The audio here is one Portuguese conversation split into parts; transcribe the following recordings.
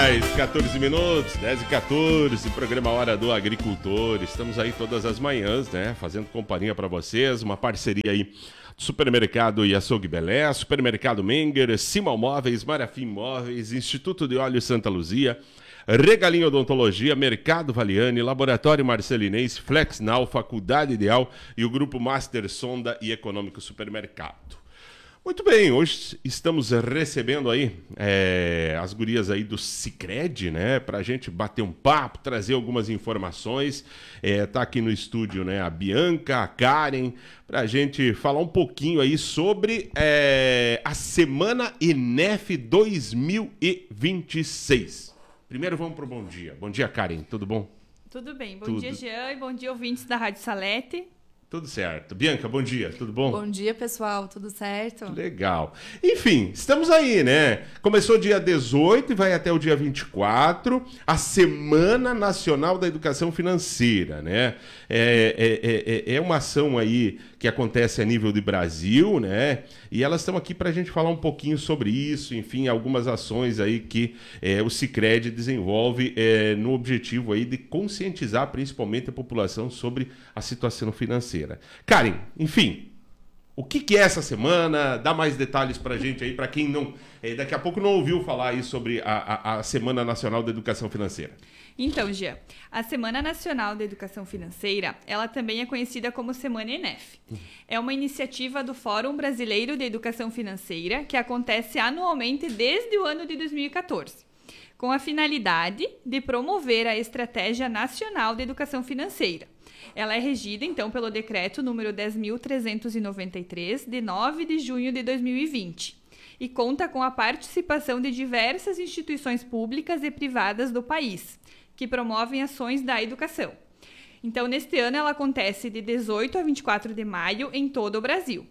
mais, 14 minutos, 10h14, programa Hora do Agricultor. Estamos aí todas as manhãs, né, fazendo companhia para vocês, uma parceria aí do Supermercado e Açougue Belé, Supermercado Menger, Simal Móveis, Marafim Móveis, Instituto de Óleo Santa Luzia, Regalinho Odontologia, Mercado Valiani, Laboratório Marcelinense, Flexnal, Faculdade Ideal e o Grupo Master Sonda e Econômico Supermercado. Muito bem, hoje estamos recebendo aí as gurias aí do Sicredi, né, pra gente bater um papo, trazer algumas informações. Tá aqui no estúdio, né, a Bianca, a Karen, pra gente falar um pouquinho aí sobre a Semana ENEF 2026. Primeiro vamos pro bom dia. Bom dia, Karen, tudo bom? Tudo bem, bom dia, Jean, e bom dia, ouvintes da Rádio Salete. Tudo certo. Bianca, bom dia, tudo bom? Bom dia, pessoal, tudo certo? Legal. Enfim, estamos aí, né? Começou dia 18 e vai até o dia 24, a Semana Nacional da Educação Financeira, né? É uma ação aí que acontece a nível de Brasil, né? E elas estão aqui para a gente falar um pouquinho sobre isso, enfim, algumas ações aí que o Sicredi desenvolve no objetivo aí de conscientizar principalmente a população sobre a situação financeira. Karen, enfim, o que é essa semana? Dá mais detalhes pra gente aí, para quem não daqui a pouco não ouviu falar aí sobre a Semana Nacional da Educação Financeira. Então, Jean, a Semana Nacional da Educação Financeira, ela também é conhecida como Semana ENEF. É uma iniciativa do Fórum Brasileiro de Educação Financeira que acontece anualmente desde o ano de 2014, com a finalidade de promover a Estratégia Nacional de Educação Financeira. Ela é regida, então, pelo Decreto número 10.393, de 9 de junho de 2020, e conta com a participação de diversas instituições públicas e privadas do país, que promovem ações da educação. Então, neste ano, ela acontece de 18 a 24 de maio em todo o Brasil.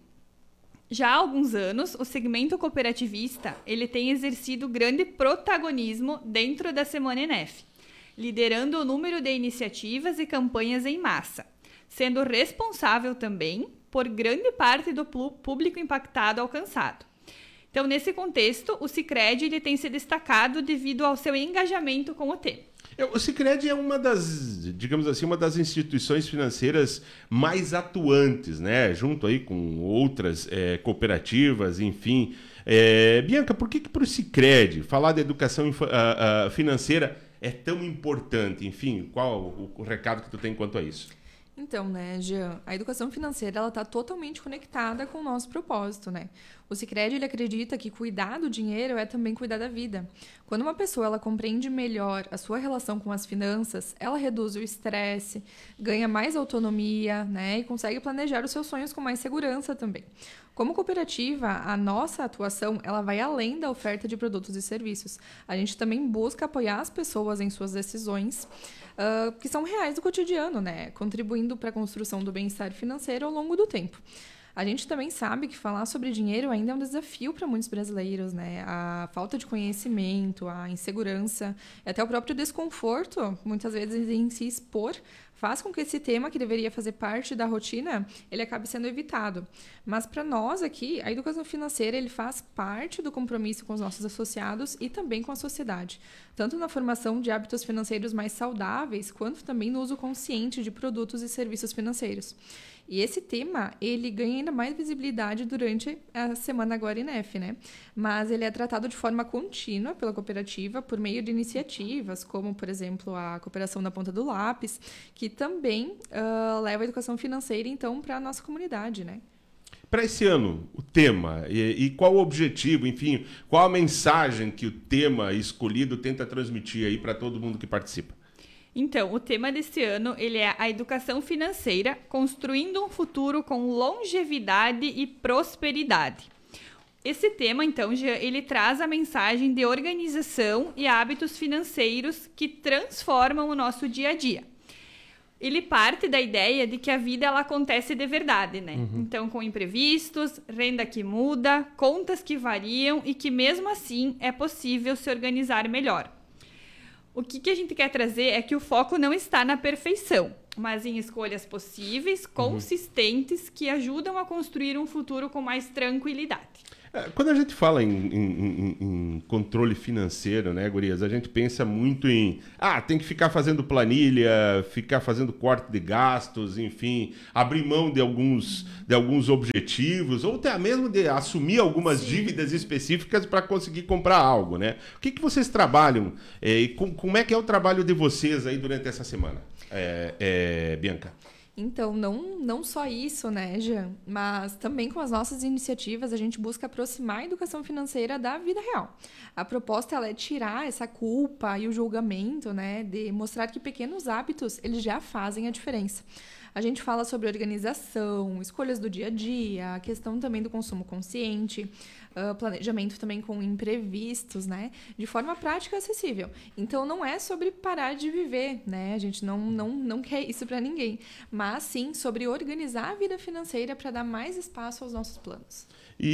Já há alguns anos, o segmento cooperativista ele tem exercido grande protagonismo dentro da Semana ENEF, liderando o número de iniciativas e campanhas em massa, sendo responsável também por grande parte do público impactado alcançado. Então, nesse contexto, o Sicredi ele tem se destacado devido ao seu engajamento com o tema. O Sicredi é uma das, digamos assim, uma das instituições financeiras mais atuantes, né? Junto aí com outras cooperativas, enfim. Bianca, por que para o Sicredi falar de educação financeira é tão importante? Enfim, qual o recado que tu tem quanto a isso? Então, né, Jean, a educação financeira ela está totalmente conectada com o nosso propósito, né? O Sicredi ele acredita que cuidar do dinheiro é também cuidar da vida. Quando uma pessoa ela compreende melhor a sua relação com as finanças, ela reduz o estresse, ganha mais autonomia, né, e consegue planejar os seus sonhos com mais segurança também. Como cooperativa, a nossa atuação ela vai além da oferta de produtos e serviços. A gente também busca apoiar as pessoas em suas decisões, que são reais do cotidiano, né? Contribuindo para a construção do bem-estar financeiro ao longo do tempo. A gente também sabe que falar sobre dinheiro ainda é um desafio para muitos brasileiros, né? A falta de conhecimento, a insegurança e até o próprio desconforto, muitas vezes em se expor, faz com que esse tema, que deveria fazer parte da rotina, ele acabe sendo evitado. Mas para nós aqui, a educação financeira ele faz parte do compromisso com os nossos associados e também com a sociedade, tanto na formação de hábitos financeiros mais saudáveis, quanto também no uso consciente de produtos e serviços financeiros. E esse tema, ele ganha ainda mais visibilidade durante a Semana agora ENEF, né? Mas ele é tratado de forma contínua pela cooperativa por meio de iniciativas, como, por exemplo, a Cooperação na Ponta do Lápis, que também leva a educação financeira, então, para a nossa comunidade, né? Para esse ano, o tema e qual o objetivo, enfim, qual a mensagem que o tema escolhido tenta transmitir aí para todo mundo que participa? Então, o tema desse ano ele é a educação financeira, construindo um futuro com longevidade e prosperidade. Esse tema, então, ele traz a mensagem de organização e hábitos financeiros que transformam o nosso dia a dia. Ele parte da ideia de que a vida ela acontece de verdade, né? Então, com imprevistos, renda que muda, contas que variam e que mesmo assim é possível se organizar melhor. O que a gente quer trazer é que o foco não está na perfeição, mas em escolhas possíveis, consistentes, que ajudam a construir um futuro com mais tranquilidade. Quando a gente fala em controle financeiro, né, gurias, a gente pensa muito em, tem que ficar fazendo planilha, ficar fazendo corte de gastos, enfim, abrir mão de alguns objetivos, ou até mesmo de assumir algumas dívidas específicas para conseguir comprar algo, né? O que vocês trabalham e como é que é o trabalho de vocês aí durante essa semana, Bianca? Então, não só isso, né, Jean? Mas também com as nossas iniciativas, a gente busca aproximar a educação financeira da vida real. A proposta ela é tirar essa culpa e o julgamento, né, de mostrar que pequenos hábitos, eles já fazem a diferença. A gente fala sobre organização, escolhas do dia a dia, a questão também do consumo consciente, planejamento também com imprevistos, né? De forma prática e acessível. Então, não é sobre parar de viver, né? A gente não quer isso para ninguém. Mas, sim, sobre organizar a vida financeira para dar mais espaço aos nossos planos.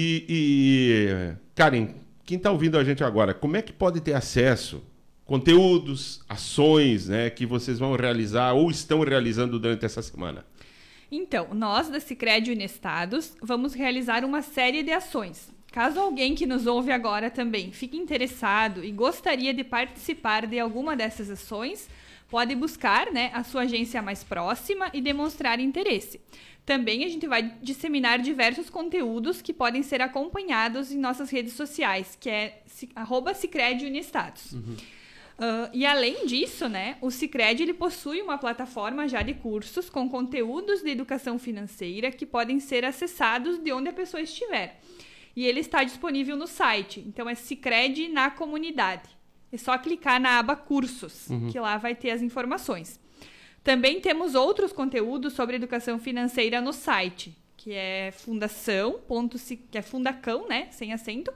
Karen, quem está ouvindo a gente agora, como é que pode ter acesso conteúdos, ações, né, que vocês vão realizar ou estão realizando durante essa semana? Então, nós da Sicredi Unestados vamos realizar uma série de ações. Caso alguém que nos ouve agora também fique interessado e gostaria de participar de alguma dessas ações, pode buscar, né, a sua agência mais próxima e demonstrar interesse. Também a gente vai disseminar diversos conteúdos que podem ser acompanhados em nossas redes sociais, que é @Sicredi Unestados. E além disso, né, o Sicredi ele possui uma plataforma já de cursos com conteúdos de educação financeira que podem ser acessados de onde a pessoa estiver. E ele está disponível no site, então é Sicredi na comunidade. É só clicar na aba cursos, que lá vai ter as informações. Também temos outros conteúdos sobre educação financeira no site, que é fundacão, né, sem acento,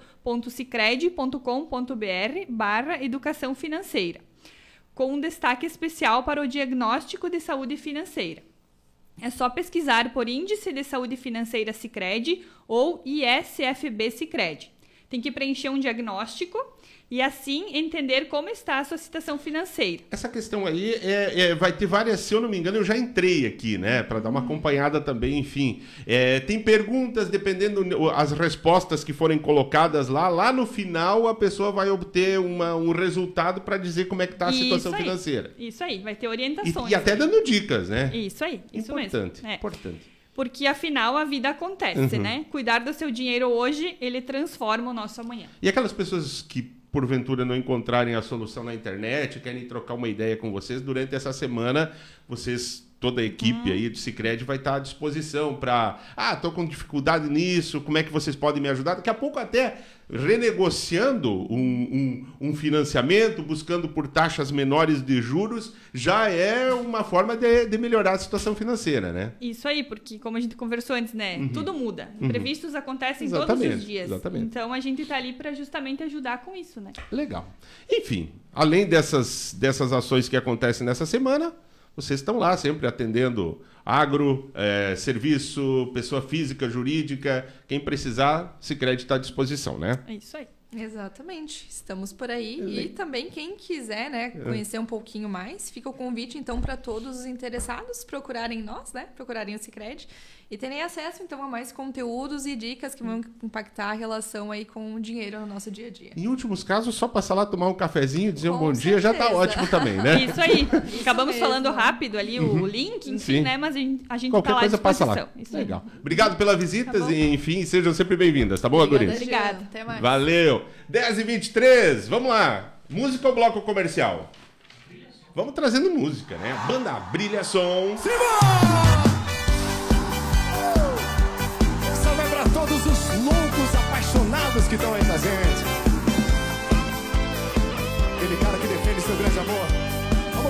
.sicredi.com.br/educação financeira, com um destaque especial para o diagnóstico de saúde financeira. É só pesquisar por Índice de Saúde Financeira Sicredi ou ISFB Sicredi. Tem que preencher um diagnóstico e assim entender como está a sua situação financeira. Essa questão aí vai ter várias, se eu não me engano, eu já entrei aqui, né, para dar uma acompanhada também, enfim. Tem perguntas, dependendo as respostas que forem colocadas lá no final a pessoa vai obter um resultado para dizer como é que está a situação financeira. Isso aí, vai ter orientações. E até dando dicas, né? Isso aí, isso mesmo. Importante. Porque, afinal, a vida acontece, né? Cuidar do seu dinheiro hoje, ele transforma o nosso amanhã. E aquelas pessoas que, porventura, não encontrarem a solução na internet, querem trocar uma ideia com vocês, durante essa semana, toda a equipe aí do Sicredi vai estar à disposição para... estou com dificuldade nisso, como é que vocês podem me ajudar? Daqui a pouco até renegociando um financiamento, buscando por taxas menores de juros, já é uma forma de melhorar a situação financeira, né? Isso aí, porque como a gente conversou antes, né? Tudo muda. Imprevistos acontecem todos os dias. Exatamente. Então a gente está ali para justamente ajudar com isso, né? Legal. Enfim, além dessas ações que acontecem nessa semana, vocês estão lá sempre atendendo agro, serviço, pessoa física, jurídica. Quem precisar, Sicredi está à disposição, né? É isso aí. Exatamente. Estamos por aí. E também quem quiser, né, conhecer um pouquinho mais, fica o convite, então, para todos os interessados procurarem nós, né? Procurarem o Sicredi e terem acesso, então, a mais conteúdos e dicas que vão impactar a relação aí com o dinheiro no nosso dia a dia. Em últimos casos, só passar lá, tomar um cafezinho, dizer um bom dia, já está ótimo também, né? Isso aí. Acabamos falando rápido ali o link, enfim, né? Mas a gente qualquer tá lá coisa à disposição. passa lá. Isso legal. Obrigado pelas visitas e, enfim, sejam sempre bem-vindas, tá bom, Guris? Obrigada. Até mais. Valeu. 10h23, vamos lá. Música ou bloco comercial? Vamos trazendo música, né? Banda Brilha Som. Essa vai pra todos os loucos apaixonados que estão aí.